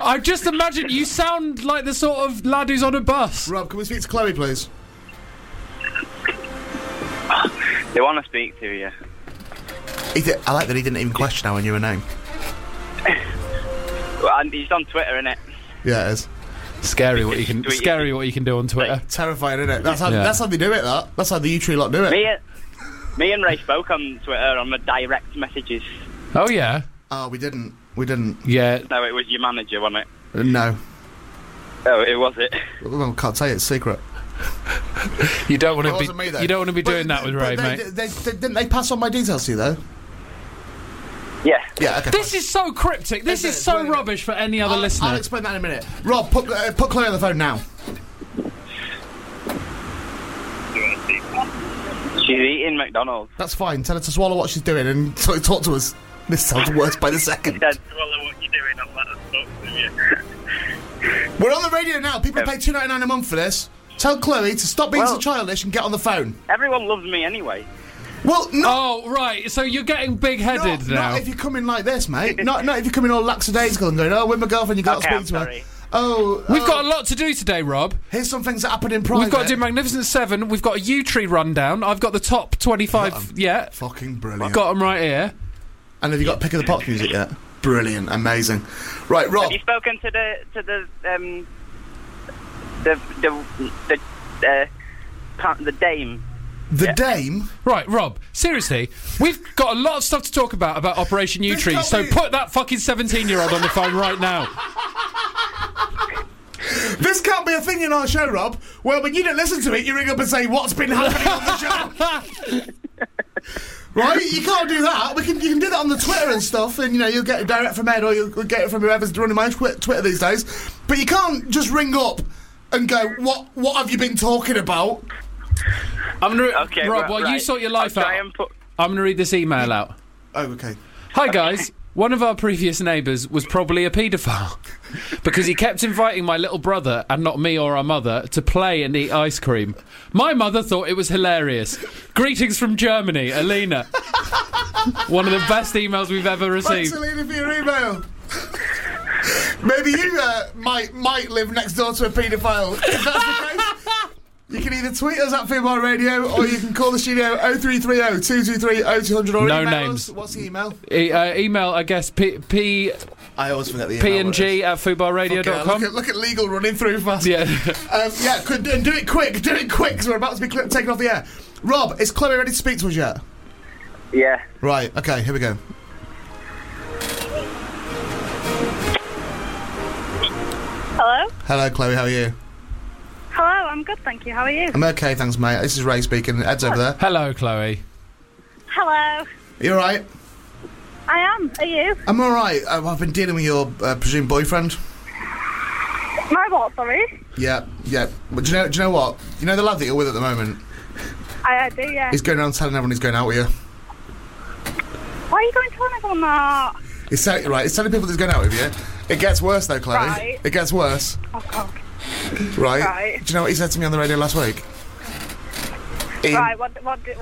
I just imagine you sound like the sort of lad who's on a bus. Rob, can we speak to Chloe, please? They want to speak to you. I like that he didn't even question how I knew her name. Well, and he's on Twitter, innit? Yeah, it is. Scary what you can do on Twitter. Terrifying, isn't it? That's how they do it, That's how the U-Tree lot do it. Me and Ray spoke on Twitter on the direct messages. Oh, yeah? Oh, we didn't. Yeah. No, it was your manager, wasn't it? No. Oh, it was it. Well, can't say it's secret. You don't want to be. Me, you don't want to be doing that with Ray, mate. Didn't they pass on my details to you though? Yeah. Yeah. Okay. This is so cryptic. This is so rubbish for any other listener. I'll explain that in a minute. Rob, put Chloe on the phone now. She's eating McDonald's. That's fine. Tell her to swallow what she's doing and talk to us. This sounds worse by the second. She said, swallow what you're doing and let us talk to you. We're on the radio now. People pay $2.99 a month for this. Tell Chloe to stop being so childish and get on the phone. Everyone loves me anyway. Well, no. Oh, right. So you're getting big-headed now. Not if you come in like this, mate. not if you come in all lackadaisical and going, oh, with my girlfriend, you got to speak to her. We've got a lot to do today, Rob. Here's some things that happened in private. We've got to do Magnificent 7. We've got a U-Tree rundown. I've got the top 25 yet. Fucking brilliant. Got them right here. And have you got Pick of the Pops music yet? Brilliant, amazing. Right, Rob. Have you spoken to the dame? The dame? Right, Rob, seriously, we've got a lot of stuff to talk about Operation U-Tree, so put that fucking 17-year-old on the phone right now. This can't be a thing in our show, Rob. Well, when you don't listen to it, you ring up and say, what's been happening on the show? Right? You can't do that. You can do that on the Twitter and stuff, and, you'll get it direct from Ed, or you'll get it from whoever's running my Twitter these days. But you can't just ring up and go, what have you been talking about? I'm gonna, Rob, while you sort your life out, I'm going to read this email out. Oh, okay. Hi, guys. One of our previous neighbours was probably a paedophile because he kept inviting my little brother, and not me or our mother, to play and eat ice cream. My mother thought it was hilarious. Greetings from Germany, Alina. One of the best emails we've ever received. Thanks, Alina, for your email. Maybe you might live next door to a paedophile. If that's the case, you can either tweet us at Fubar Radio, or you can call the studio 0330 223 0200 or no email names. us. What's the email? Email, I guess, I always forget the email. png@fubarradio.com. Look at legal running through fast. Yeah. Do it quick, because we're about to be taken off the air. Rob, is Chloe ready to speak to us yet? Yeah. Right, okay, here we go. Hello? Hello, Chloe, how are you? Hello, I'm good, thank you. How are you? I'm okay, thanks, mate. This is Ray speaking. Ed's over there. Hello, Chloe. Hello. You alright? I am. Are you? I'm alright. I've been dealing with your presumed boyfriend. My what, sorry? Yeah. But do you know what? You know the lad that you're with at the moment? I do, yeah. He's going around telling everyone he's going out with you. Why are you going to tell everyone that? He's telling people that he's going out with you. It gets worse, though, Chloe. Right. It gets worse. Oh, God. Right? Do you know what he said to me on the radio last week? Right, what?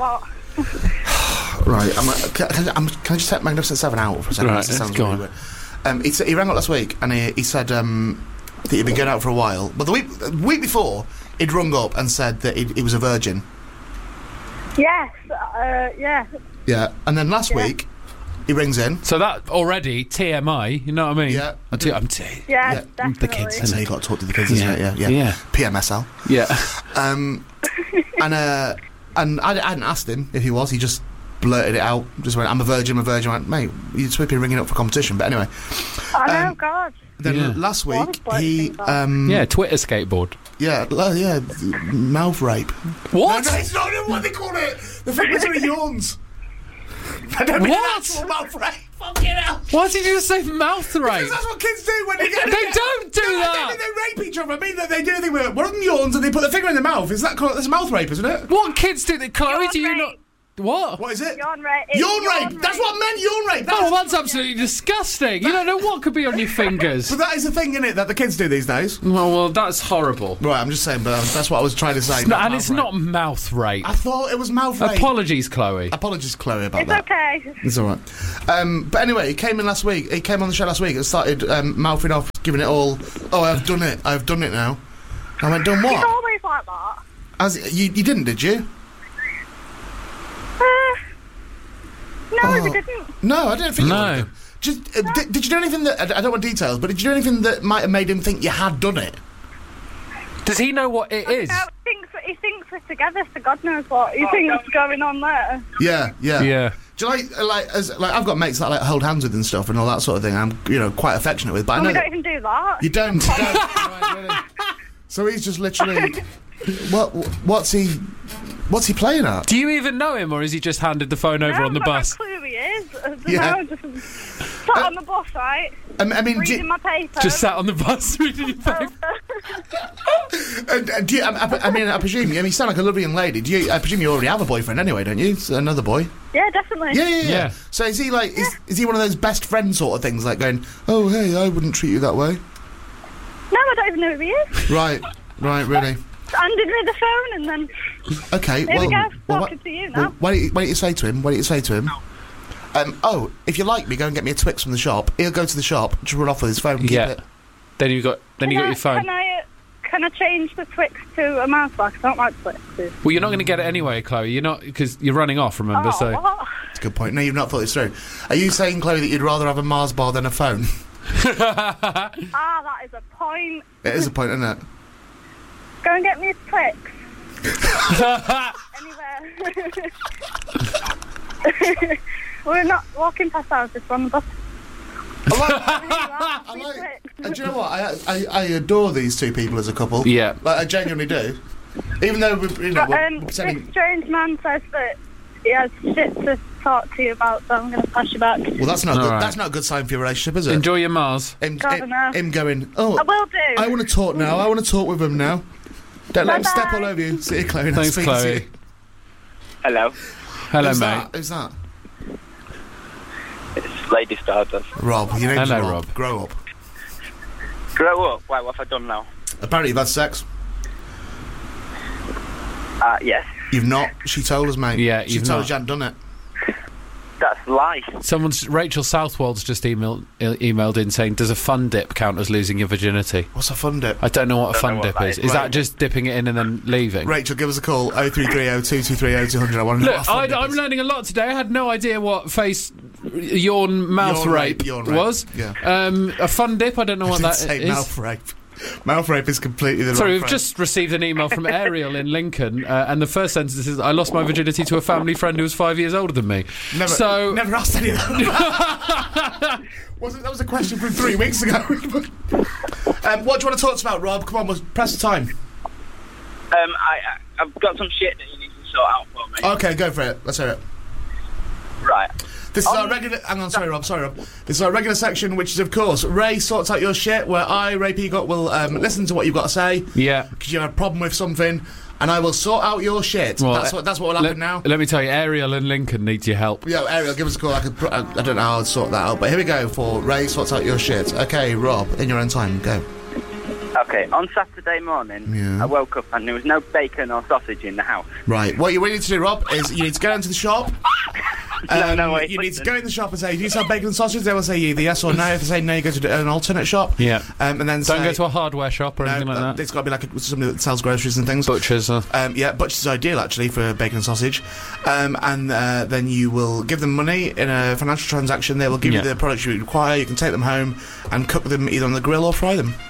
Right, can I just take Magnificent 7 out for a second? Right, let's go on. He rang up last week and he said that he'd been going out for a while. But the week before, he'd rung up and said that he was a virgin. Yes, yeah. Yeah, and then last week, he rings in. So that already, TMI, you know what I mean? Yeah. I'm Yeah, definitely. the kids. So you got to talk to the kids, isn't it? Yeah. PMSL. Yeah. And I hadn't asked him if he was. He just blurted it out. Just went, I'm a virgin. I went, mate, you're supposed to be ringing up for competition. But anyway. Oh, no, God. Then last week, he... Twitter skateboard. Yeah, mouth rape. What? No, it's not what they call it. The thing between yawns. I don't mean actual mouth rape. Fucking hell. Why did you just say mouth rape? Because that's what kids do when they get... They don't do that. I don't mean they rape each other. I mean that they do anything with it. One of them yawns and they put their finger in their mouth. That's mouth rape, isn't it? What kids do? Chloe, do you not... What? What is it? Yawn rape. Yawn rape! That's what I meant, yawn rape! Oh, that's absolutely disgusting. You don't know what could be on your fingers. But that is the thing, isn't it, that the kids do these days? Well, that's horrible. Right, I'm just saying, but that's what I was trying to say. And it's not mouth rape. I thought it was mouth rape. Apologies, Chloe. Apologies, Chloe, about It's that. okay. It's all right. But anyway, he came in last week. He came on the show last week and started mouthing off, giving it all. Oh, I've done it. I've done it now. I went, done It's what? always like that. You didn't, did you? No, we didn't. No, I don't think you No. would have. Just did you do anything that I don't want details, but did you do anything that might have made him think you had done it? Does he know what it is? No, he thinks we're together, so God knows what he thinks going on there. Yeah. Yeah. Do you like I've got mates that I like hold hands with and stuff and all that sort of thing. I'm quite affectionate with, but I Well, know we don't that even do that. you don't. Right, really. So he's just literally what's he playing at? Do you even know him, or has he just handed the phone over No, on the I've got bus? no clue who he is. Yeah. No, just sat on the bus, right? I mean, Reading my paper. Just sat on the bus reading your paper. do you, I presume. You sound like a lovely young lady. I presume you already have a boyfriend anyway, don't you? Another boy. Yeah, definitely. Yeah. So is he like? Is he one of those best friend sort of things, like going, "Oh, hey, I wouldn't treat you that way." No, I don't even know who he is. Right, really. Handed me the phone and then Okay, there we go. well, Talking to you now. why don't you say to him? If you like me, go and get me a Twix from the shop. He'll go to the shop, just run off with his phone and keep Yeah. it. Then you got your phone. Can I change the Twix to a mouse bar? 'Cause I don't like Twixes. Well, you're not going to get it anyway, Chloe. You're not, because you're running off. Remember, Oh, so. what? That's a good point. No, you've not thought this through. Are you saying, Chloe, that you'd rather have a Mars bar than a phone? That is a point. It is a point, isn't it? Go and get me a Twix. Anywhere. We're not walking past houses on the bus. Do you know what? I adore these two people as a couple. Yeah. Like, I genuinely do. Even though we're This pretending. strange man says that he has shit to talk to you about, so I'm going to pass you back. Well, that's not good. Right. That's not a good sign for your relationship, is it? Enjoy your Mars. Him God, going. Oh, I will do. I want to talk now. I want to talk with him now. Don't let him step Bye-bye. all over you. See you, Chloe. Nice Thanks, speaking to Chloe. you. Hello, Hello, Who's mate. Who's that? it's Lady Stardust. Rob. Your name's Hello, Rob. Rob. Grow up. Grow up. Why? What have I done now? Apparently you've had sex. Yes. You've not. She told us, mate. Yeah, she you've told not. us you hadn't done it. That's life. Rachel Southwold's just emailed in saying, does a fun dip count as losing your virginity? What's a fun dip? I don't know what a Don't fun know what dip that is. is. Is Right. that just dipping it in and then leaving? Rachel, give us a call. 0330 I want to know what a Look, fun dip I'm is. learning a lot today. I had no idea what yawn mouth rape yawn rape. was. Yeah. A fun dip, I don't know I what didn't that say is. mouth rape. Mouth rape is completely the Sorry, wrong we've phrase. just received an email from Ariel in Lincoln, and the first sentence is, I lost my virginity to a family friend who was 5 years older than me. Never asked any of that. That was a question from 3 weeks ago. What do you want to talk to us about, Rob? Come on, we'll press the time. I've got some shit that you need to sort out for me. Okay, go for it. Let's hear it. Right. This is our regular... Hang on, sorry, Rob. This is our regular section, which is, of course, Ray sorts out your shit, where I, Ray Peacock, will listen to what you've got to say. Yeah. Because you have a problem with something, and I will sort out your shit. Well, that's what will happen now. Let me tell you, Ariel in Lincoln needs your help. Yeah, Ariel, give us a call. I don't know how I'd sort that out, but here we go for Ray sorts out your shit. Okay, Rob, in your own time, go. Okay, on Saturday morning, Yeah. I woke up and there was no bacon or sausage in the house. Right, what you need to do, Rob, is you need to go into the shop. Wait, you need to listen. go in the shop and say, do you sell bacon and sausage? They will say either yes or no. If they say no, you go to an alternate shop. Yeah. And then Don't say, go to a hardware shop or anything like that. It's got to be like somebody that sells groceries and things. Butchers. Yeah, Butcher's ideal actually for bacon and sausage. And then you will give them money in a financial transaction. They will give you the products you require. You can take them home and cook them either on the grill or fry them.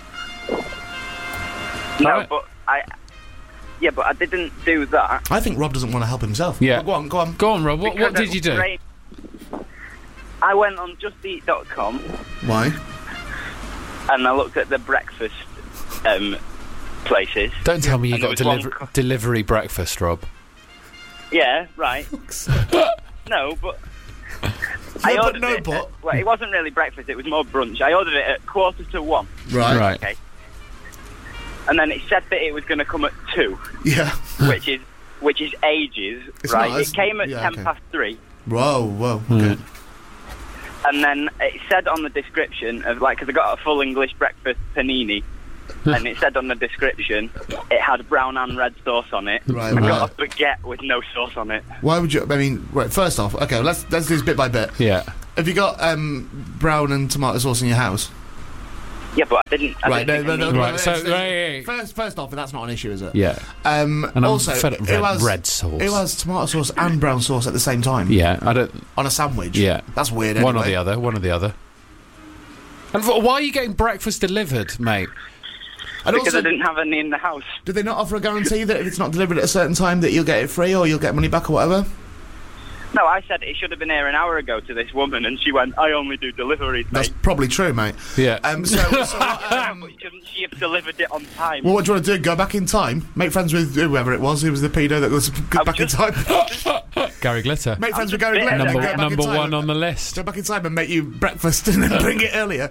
No, Right. but I didn't do that. I think Rob doesn't want to help himself. Yeah. But go on. Go on, Rob. What because did it you do? was rain- I went on justeat.com Why? and I looked at the breakfast places. Don't tell me you And got there was one delivery breakfast, Rob. Yeah, right. No, but I Yeah, but ordered no, it. but- Well, it wasn't really breakfast; it was more brunch. I ordered it at 1:45. Right. Okay. And then it said that it was going to come at 2, Yeah. which is which is ages, It's right? not, It came at 10 okay. past 3. Whoa, okay. And then it said on the description of because I got a full English breakfast panini, and it said on the description it had brown and red sauce on it. Right, I right. got a baguette with no sauce on it. Why would you? I mean, right. First off, okay, let's do this bit by bit. Yeah. Have you got brown and tomato sauce in your house? Yeah, but I didn't. Right, no, Right, so- it's- First off, that's not an issue, is it? Yeah. And I'm also, fed up with red sauce. It has tomato sauce and brown sauce at the same time. Yeah, I don't. On a sandwich. Yeah. That's weird. One or anyway. the other. One or the other. And why are you getting breakfast delivered, mate? And Because also, I didn't have any in the house. do they not offer a guarantee that if it's not delivered at a certain time that you'll get it free or you'll get money back or whatever? No, I said it should have been here an hour ago to this woman, and she went, "I only do deliveries, That's mate." probably true, mate. Yeah. So what, But shouldn't she have delivered it on time? well, what do you want to do? Go back in time? Make friends with whoever it was who was the pedo that was back in time? Gary Glitter. Make friends with Gary just Glitter. bit- Go back in Number time one and- on the list. Go back in time and make you breakfast and then bring it earlier.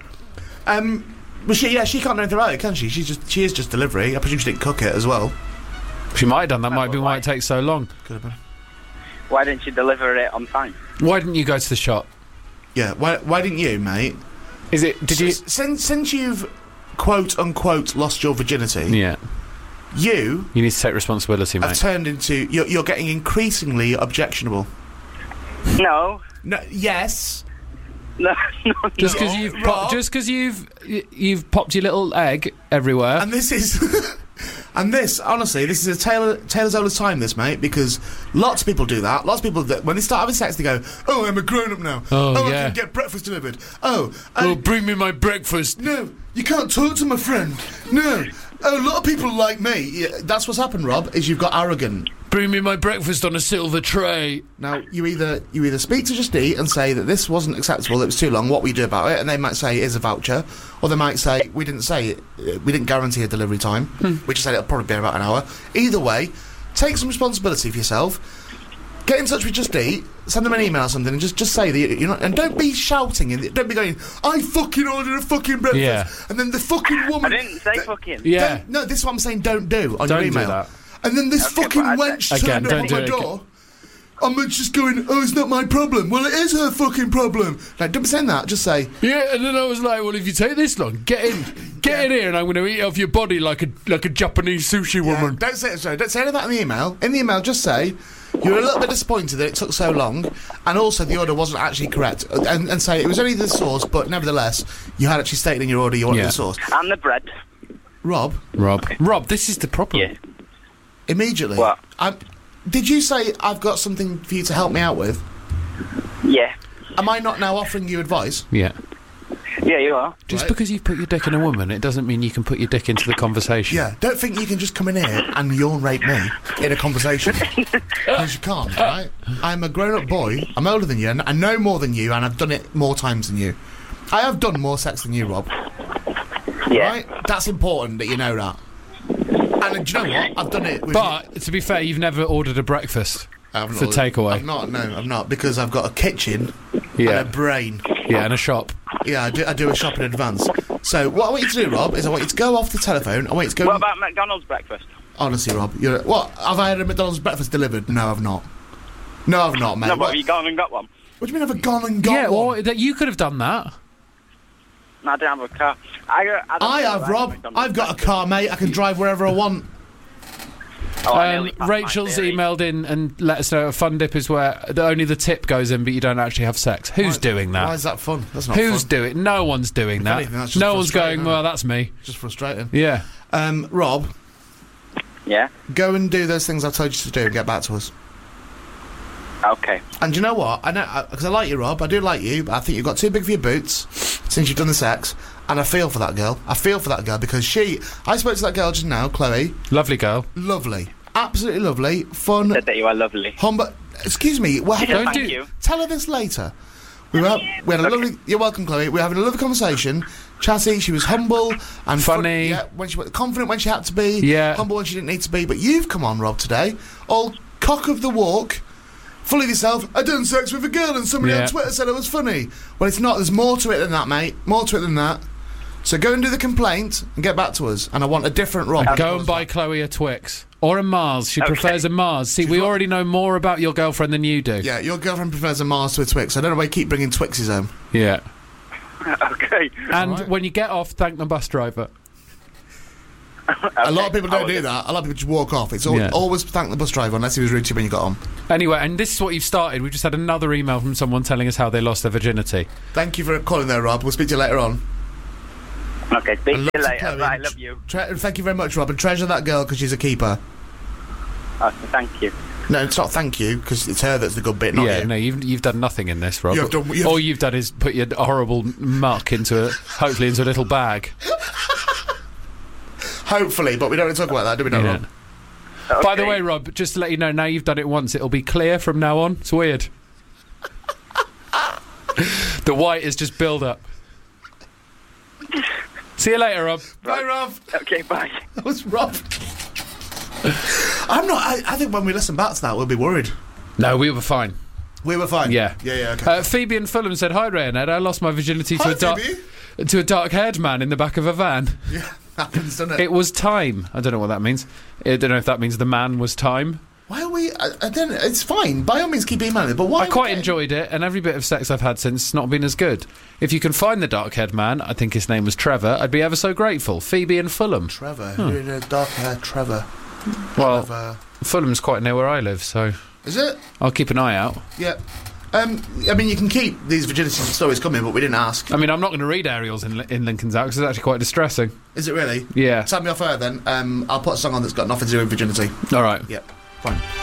But she can't do anything about it, can she? She is just delivery. I presume she didn't cook it as well. She might have done. That might be but why why? it takes so long. Could have been. Why didn't she deliver it on time? Why didn't you go to the shop? Yeah. Why didn't you, mate? Is it? Did you? Since you've quote unquote lost your virginity, Yeah. you You need to take responsibility, have mate. turned into you're getting increasingly objectionable. No, No. Yes. no, no. Just no. because you've popped your little egg everywhere. And this is. And this, honestly, this is a tale as old as time, this, mate, because lots of people do that. Lots of people, that when they start having sex, they go, "Oh, I'm a grown-up now. Oh, I yeah. can get breakfast delivered. Oh, bring me my breakfast. no, you can't talk to my friend. No. Oh, a lot of people like me." Yeah, that's what's happened, Rob, is you've got arrogant. Bring me my breakfast on a silver tray. Now, you either speak to Just Eat and say that this wasn't acceptable, it was too long, what will you do about it? And they might say it is a voucher. Or they might say, we didn't say it, we didn't guarantee a delivery time. We just said it'll probably be about an hour. Either way, take some responsibility for yourself. Get in touch with Just Eat, send them an email or something, and just say that you're not. And don't be shouting, and don't be going, "I fucking ordered a fucking breakfast," Yeah. and then the fucking I woman. didn't say fucking. Yeah. No, this is what I'm saying. Don't do on Don't your do email. that. And then this Okay, fucking but wench Again, turned up don't at do my it door. I'm just going, "Oh, it's not my problem." Well, it is her fucking problem. Like, don't be saying that. Just say, Yeah, and then I was like, well, if you take this long, get in here, and I'm going to eat off your body like a Japanese sushi woman. Don't say any of that in the email. In the email, just say you're a little bit disappointed that it took so long, and also the order wasn't actually correct, and say it was only the sauce, but nevertheless, you had actually stated in your order you wanted Yeah. the sauce. And the bread. Rob, Rob, this is the problem. Yeah. immediately. What? Did you say I've got something for you to help me out with? Yeah. Am I not now offering you advice? Yeah. Yeah, you are. Just Right. because you've put your dick in a woman, it doesn't mean you can put your dick into the conversation. Yeah, don't think you can just come in here and yawn rape me in a conversation. Because you can't, right? I'm a grown-up boy, I'm older than you, and I know more than you, and I've done it more times than you. I have done more sex than you, Rob. Yeah. Right? That's important that you know that. And do you know what? I've done it with But, to be fair, you've never ordered a breakfast I've for not- takeaway. I'm not, because I've got a kitchen Yeah. and a brain. Yeah, and a shop. Yeah, I do a shop in advance. So what I want you to do, Rob, is I want you to go off the telephone. I want you to go. What about McDonald's breakfast? Honestly, Rob, what? Have I had a McDonald's breakfast delivered? No, I've not. No, I've not, mate. No, but What, have you gone and got one? what do you mean I've gone and got Yeah, one? well, that you could have done that. No, I don't have a car. I don't I know have, about Rob. McDonald's I've got a breakfast. car, mate. I can drive wherever I want. Oh, I nearly passed my Rachel's theory. emailed in and let us know a fun dip is where only the tip goes in, but you don't actually have sex. Who's doing that? Why is that fun? That's not Who's fun. doing? No one's doing that. anything, that's just No one's frustrating, going. isn't it? Well, that's me. Just frustrating. Yeah. Rob, Yeah? go and do those things I told you to do and get back to us. Okay. And you know what? I know, because I like you, Rob. I do like you, but I think you've got too big for your boots since you've done the sex. And I feel for that girl. I feel for that girl because I spoke to that girl just now, Chloe. Lovely girl. Lovely. Absolutely lovely. Fun. Said that you are lovely. Humble. Excuse me. We're having, Yeah, Don't thank do- you. tell her this later. We had a lovely. You're welcome, Chloe. We were having a lovely conversation. Chatty. She was humble and Funny. Yeah, when she was confident when she had to be. Yeah. Humble when she didn't need to be. But you've come on, Rob, today. All cock of the walk. Full of yourself. I done sex with a girl and somebody Yeah. on Twitter said it was funny. Well, it's not. There's more to it than that, mate. More to it than that. So go and do the complaint and get back to us. And I want a different Rob. Go and buy Chloe a Twix. Or a Mars. She prefers a Mars. See, we already know more about your girlfriend than you do. Yeah, your girlfriend prefers a Mars to a Twix. I don't know why you keep bringing Twixes home. Yeah. Okay. And when you get off, thank the bus driver. A lot of people don't do that. A lot of people just walk off. It's always thank the bus driver unless he was rude to you when you got on. Anyway, and this is what you've started. We've just had another email from someone telling us how they lost their virginity. Thank you for calling there, Rob. We'll speak to you later on. Okay, speak to you Lots of later. Chloe. Bye, love you. Thank you very much, Rob, and treasure that girl because she's a keeper. Thank you. No, it's not thank you because it's her that's the good bit, not you. No, you've done nothing in this, Rob. All you've done is put your horrible muck hopefully into a little bag. Hopefully, but we don't want to talk about that, do we, no, Rob? Okay. By the way, Rob, just to let you know, now you've done it once, it'll be clear from now on. It's weird. The white is just build up. See you later, Rob. Bye, Rob. Okay, bye. That was Rob. I think when we listen back to that, we'll be worried. No, we were fine. We were fine? Yeah. Yeah, okay. Phoebe in Fulham said, "Hi, Ray and Ed. I lost my virginity Hi, to a dark-haired man in the back of a van. Yeah, happens, doesn't it? It was time. I don't know what that means. I don't know if that means the man was time. Why are we... I don't... It's fine. By all means, keep emailing, but why... I quite enjoyed it, and every bit of sex I've had since has not been as good. If you can find the dark-haired man, I think his name was Trevor, I'd be ever so grateful. Phoebe in Fulham. Trevor. Dark-haired Trevor. Well, Trevor. Fulham's quite near where I live, so... Is it? I'll keep an eye out. Yeah. I mean, you can keep these virginity stories coming, but we didn't ask. I mean, I'm not going to read Ariel's in Lincoln's Out, because it's actually quite distressing. Is it really? Yeah. Tell me off air, then. I'll put a song on that's got nothing to do with virginity. All right. Yep. Fine.